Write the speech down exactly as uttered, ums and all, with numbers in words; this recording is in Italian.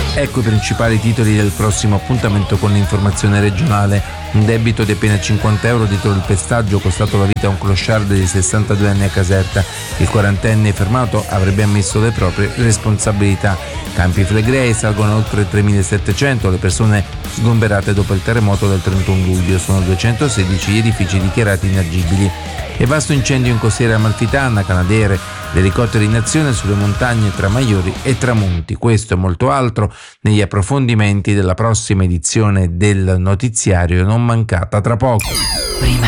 Ecco i principali titoli del prossimo appuntamento con l'informazione regionale. Un debito di appena cinquanta euro dietro il pestaggio costato la vita a un clochard di sessantadue anni a Caserta. Il quarantenne fermato avrebbe ammesso le proprie responsabilità. Campi Flegrei salgono oltre tremilasettecento le persone sgomberate dopo il terremoto del trentuno luglio. Sono duecentosedici gli edifici dichiarati inagibili. E vasto incendio in costiera amalfitana, Canadair, l'elicottero in azione sulle montagne tra Maiori e Tramonti. Questo e molto altro negli approfondimenti della prossima edizione del notiziario, non mancata tra poco. Prima